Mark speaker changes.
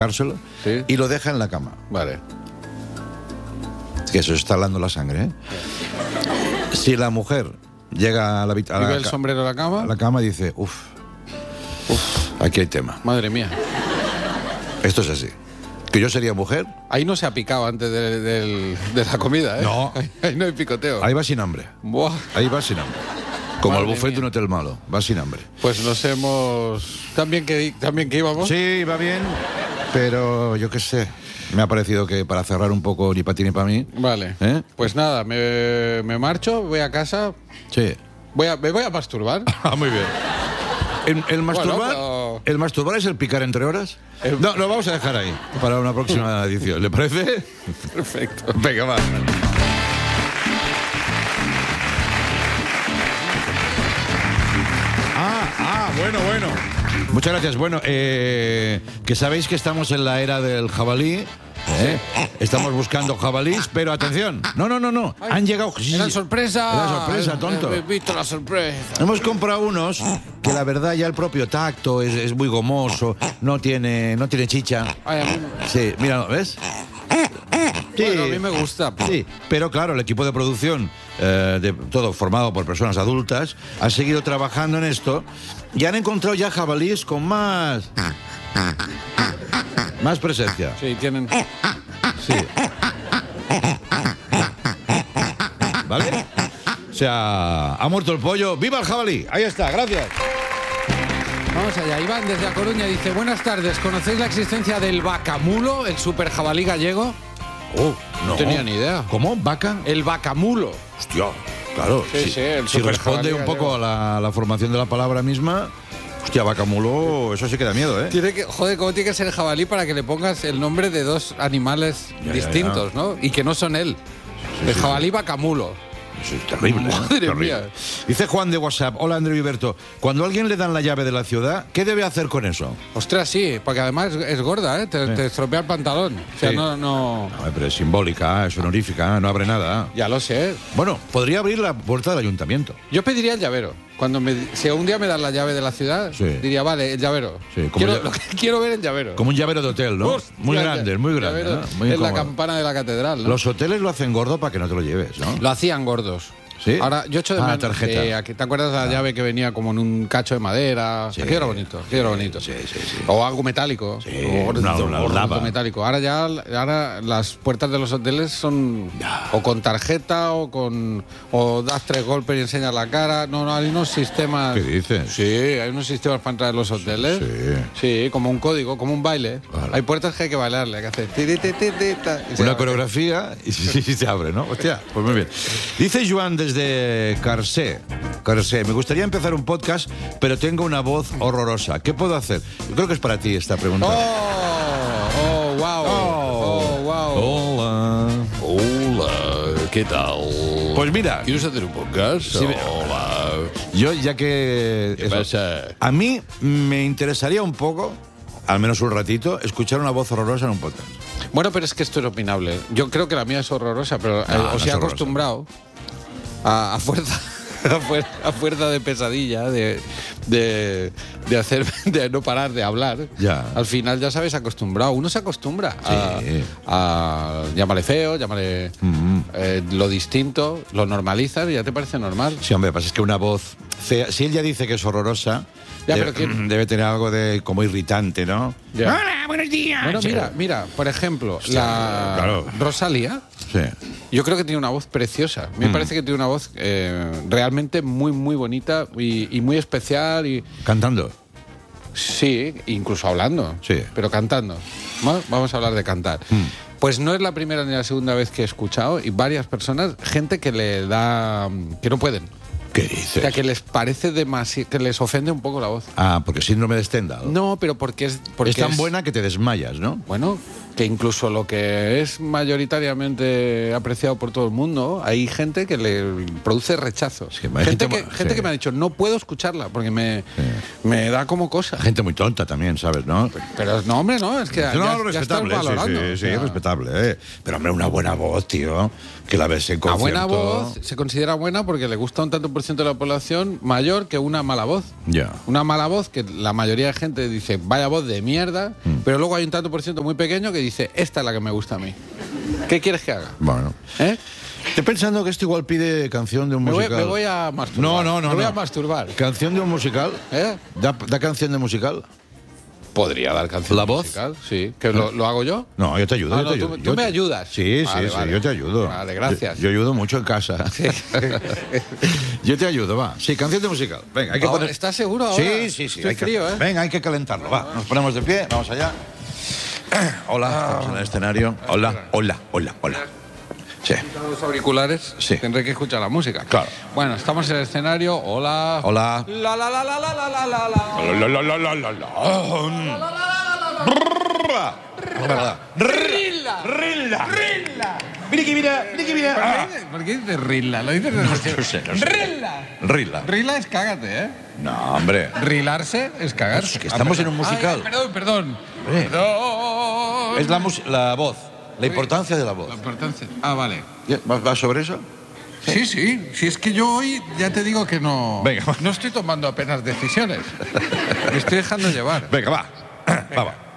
Speaker 1: cárselo,
Speaker 2: Sí.
Speaker 1: y lo deja en la cama.
Speaker 2: Vale.
Speaker 1: Que eso está hablando la sangre, ¿eh? Si la mujer llega a la
Speaker 2: ¿Y ve el sombrero en la cama?
Speaker 1: a la cama y dice, aquí hay tema.
Speaker 2: Madre mía.
Speaker 1: Esto es así. Que yo sería mujer,
Speaker 2: Ahí no se ha picado antes de la comida, ¿eh?
Speaker 1: No.
Speaker 2: Ahí no hay picoteo.
Speaker 1: ahí va sin hambre.
Speaker 2: Buah.
Speaker 1: Ahí va sin hambre. Como
Speaker 2: Madre
Speaker 1: el buffet
Speaker 2: mía.
Speaker 1: de un hotel malo, va sin hambre.
Speaker 2: Pues nos hemos... ¿También que íbamos?
Speaker 1: Sí, va bien, pero yo qué sé. Me ha parecido que para cerrar un poco ni para ti ni para mí.
Speaker 2: Vale.
Speaker 1: ¿Eh?
Speaker 2: Pues nada, me marcho, voy a casa,
Speaker 1: Sí.
Speaker 2: me voy a masturbar.
Speaker 1: Ah, muy bien. ¿El masturbar,
Speaker 2: pero-
Speaker 1: ¿El masturbar es el picar entre horas? No, lo vamos a dejar ahí para una próxima edición. ¿Le parece?
Speaker 2: Perfecto.
Speaker 1: Venga, va. Bueno. Muchas gracias. Bueno, que sabéis que estamos en la era del jabalí. Estamos buscando jabalís, pero atención. No. Han llegado.
Speaker 2: ¡Era sorpresa!
Speaker 1: Era sorpresa, tonto.
Speaker 2: He visto la sorpresa.
Speaker 1: Hemos comprado unos que la verdad ya el propio tacto es muy gomoso, no tiene chicha.
Speaker 2: Ay, a mí,
Speaker 1: Sí, mira, ¿ves? Sí,
Speaker 2: bueno, a mí me gusta.
Speaker 1: sí, pero claro, el equipo de producción, de todo formado por personas adultas, ha seguido trabajando en esto y han encontrado ya jabalíes con más presencia.
Speaker 2: Sí, tienen...
Speaker 1: Sí. ¿Vale? O sea, ha muerto el pollo. ¡Viva el jabalí! Ahí está, gracias.
Speaker 2: Vamos allá. Iván desde A Coruña dice: buenas tardes, ¿conocéis la existencia del vacamulo, el super jabalí gallego?
Speaker 1: Oh, no
Speaker 2: tenía ni idea.
Speaker 1: ¿Cómo? ¿Vaca?
Speaker 2: El vacamulo.
Speaker 1: Hostia, claro.
Speaker 2: Sí, el
Speaker 1: si
Speaker 2: super
Speaker 1: responde
Speaker 2: jabalí
Speaker 1: un poco a la formación de la palabra misma, hostia, vacamulo, eso sí que da miedo, ¿eh?
Speaker 2: Joder, ¿cómo tiene que ser el jabalí para que le pongas el nombre de dos animales distintos, ¿no? Y que no son él. El jabalí vacamulo.
Speaker 1: Eso es terrible.
Speaker 2: Madre
Speaker 1: terrible.
Speaker 2: mía.
Speaker 1: Dice Juan de WhatsApp: hola, Andreu y Berto. Cuando a alguien le dan la llave de la ciudad, ¿qué debe hacer con eso?
Speaker 2: Ostras, sí, porque además es gorda, ¿eh? Te estropea el pantalón. O sea,
Speaker 1: Sí.
Speaker 2: no...
Speaker 1: No, pero es simbólica, es honorífica, no abre nada.
Speaker 2: Ya lo sé.
Speaker 1: Bueno, podría abrir la puerta del ayuntamiento.
Speaker 2: Yo pediría el llavero. Si un día me dan la llave de la ciudad,
Speaker 1: Sí.
Speaker 2: diría, vale, el llavero.
Speaker 1: Sí, como
Speaker 2: Quiero ver el llavero.
Speaker 1: Como un llavero de hotel, ¿no?
Speaker 2: Hostia,
Speaker 1: Muy grande, muy grande.
Speaker 2: llavero
Speaker 1: ¿no? Muy
Speaker 2: en la
Speaker 1: incómodo.
Speaker 2: campana de la catedral, ¿no?
Speaker 1: Los hoteles lo hacen gordo para que no te lo lleves, ¿no?
Speaker 2: Lo hacían gordos.
Speaker 1: ¿Sí?
Speaker 2: Ahora, yo echo de menos
Speaker 1: tarjeta.
Speaker 2: aquí, ¿te acuerdas de la llave que venía como en un cacho de madera?
Speaker 1: Sí.
Speaker 2: Aquello era bonito, aquello era bonito.
Speaker 1: Sí.
Speaker 2: O algo metálico.
Speaker 1: Sí,
Speaker 2: o
Speaker 1: una lava.
Speaker 2: metálico. Ahora las puertas de los hoteles son o con tarjeta o das 3 golpes y enseñas la cara. No, hay unos sistemas.
Speaker 1: ¿Qué dices?
Speaker 2: Sí, hay unos sistemas para entrar en los hoteles. Sí, como un código, como un baile.
Speaker 1: Vale.
Speaker 2: Hay puertas que hay que bailarle, hay que hacer ti, ti, ti, ti, ta, y se
Speaker 1: Una
Speaker 2: abre.
Speaker 1: coreografía y se abre, ¿no? Hostia, pues muy bien. Dice Joan desde Carcé, me gustaría empezar un podcast, pero tengo una voz horrorosa. ¿Qué puedo hacer? Yo creo que es para ti esta pregunta.
Speaker 2: Wow.
Speaker 1: Hola.
Speaker 2: ¿Qué tal?
Speaker 1: Pues mira,
Speaker 2: ¿Quieres hacer un podcast?
Speaker 1: Sí,
Speaker 2: Hola.
Speaker 1: yo ya que...
Speaker 2: ¿Qué pasa?
Speaker 1: A mí me interesaría un poco, al menos un ratito, escuchar una voz horrorosa en un podcast.
Speaker 2: Bueno, pero es que esto es opinable. Yo creo que la mía es horrorosa, pero
Speaker 1: No, no
Speaker 2: os
Speaker 1: es
Speaker 2: he
Speaker 1: horrorosa.
Speaker 2: acostumbrado a fuerza. A fuerza de pesadilla, de no parar de hablar.
Speaker 1: Ya.
Speaker 2: Al final ya sabes acostumbrado. Uno se acostumbra a llámale feo, llámale lo distinto, lo normalizas y ya te parece normal.
Speaker 1: Sí, hombre, pasa es que una voz fea, si él ya dice que es horrorosa,
Speaker 2: Ya,
Speaker 1: debe,
Speaker 2: pero
Speaker 1: debe tener algo de como irritante, ¿no?
Speaker 2: Ya.
Speaker 1: Hola, buenos días.
Speaker 2: Bueno,
Speaker 1: Sí.
Speaker 2: mira, por ejemplo,
Speaker 1: Hostia, claro.
Speaker 2: Rosalía.
Speaker 1: Sí.
Speaker 2: Yo creo que tiene una voz preciosa. Me parece que tiene una voz realmente muy, muy bonita y muy especial. Y
Speaker 1: Cantando.
Speaker 2: sí, incluso hablando.
Speaker 1: Sí.
Speaker 2: Pero cantando. Vamos a hablar de cantar. Pues no es la primera ni la segunda vez que he escuchado y varias personas, gente que le da... que no pueden.
Speaker 1: ¿Qué
Speaker 2: O
Speaker 1: dices?
Speaker 2: sea, que les parece demasiado... que les ofende un poco la voz.
Speaker 1: Ah, porque síndrome de Stendhal.
Speaker 2: No, pero porque es...
Speaker 1: es tan buena que te desmayas, ¿no?
Speaker 2: Bueno, que incluso lo que es mayoritariamente apreciado por todo el mundo, hay gente que le produce rechazo.
Speaker 1: Sí, hay
Speaker 2: gente
Speaker 1: gente
Speaker 2: que me ha dicho, no puedo escucharla porque me da como cosa.
Speaker 1: Gente muy tonta también, ¿sabes, no?
Speaker 2: Pero no, hombre, no, es que
Speaker 1: No,
Speaker 2: ya estás
Speaker 1: respetable,
Speaker 2: valorando.
Speaker 1: sí,
Speaker 2: O sea,
Speaker 1: respetable, Pero, hombre, una buena voz, tío, que la ves en
Speaker 2: La
Speaker 1: concierto.
Speaker 2: buena voz se considera buena porque le gusta un tanto por 90% de la población mayor que una mala voz.
Speaker 1: Ya.
Speaker 2: Una mala voz que la mayoría de gente dice, vaya voz de mierda, pero luego hay un tanto por ciento muy pequeño que dice, esta es la que me gusta a mí. ¿Qué quieres que haga?
Speaker 1: Bueno.
Speaker 2: ¿Eh?
Speaker 1: Estoy pensando que esto igual pide canción de un musical.
Speaker 2: Me voy a masturbar.
Speaker 1: No.
Speaker 2: Me voy a masturbar.
Speaker 1: ¿Canción de un musical?
Speaker 2: ¿Eh?
Speaker 1: ¿Da canción de musical?
Speaker 2: Podría dar canción
Speaker 1: ¿La voz?
Speaker 2: musical, sí. ¿Que lo hago yo?
Speaker 1: No, yo te ayudo.
Speaker 2: Ah,
Speaker 1: yo te
Speaker 2: no,
Speaker 1: ayudo.
Speaker 2: tú me ayudas.
Speaker 1: Sí,
Speaker 2: Vale,
Speaker 1: sí,
Speaker 2: vale.
Speaker 1: yo te ayudo.
Speaker 2: Vale, gracias.
Speaker 1: Yo ayudo mucho en casa. Yo te ayudo, va. Sí, canción de musical. Venga, hay que poner...
Speaker 2: ¿Estás seguro ahora?
Speaker 1: Sí.
Speaker 2: Estoy
Speaker 1: hay que-
Speaker 2: frío, ¿eh?
Speaker 1: Venga, hay que calentarlo, va. Nos ponemos de pie, vamos allá. Hola, estamos en el escenario. Hola. Sí.
Speaker 2: Los auriculares,
Speaker 1: Sí.
Speaker 2: tendré que escuchar la música.
Speaker 1: Claro.
Speaker 2: Bueno, estamos en el escenario. Hola.
Speaker 1: Hola.
Speaker 2: La la la la la la la la.
Speaker 1: Rilla.
Speaker 2: ¿Por qué dices Rilla? Lo dices
Speaker 1: No sé. Rilla.
Speaker 2: Rilla es cágate, ¿eh?
Speaker 1: No, hombre.
Speaker 2: Rilarse es cagarse.
Speaker 1: Que estamos en un musical.
Speaker 2: Ay, perdón.
Speaker 1: Eh. Es la voz, la importancia de la voz.
Speaker 2: La importancia. Ah, vale.
Speaker 1: ¿Va sobre eso?
Speaker 2: Sí. Si es que yo hoy ya te digo que no.
Speaker 1: Venga, va.
Speaker 2: No estoy tomando apenas decisiones. Me estoy dejando llevar.
Speaker 1: Venga, va.